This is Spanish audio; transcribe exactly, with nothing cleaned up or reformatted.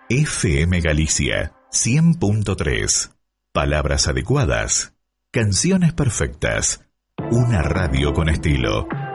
F M Galicia cien punto tres. Palabras adecuadas, canciones perfectas, una radio con estilo.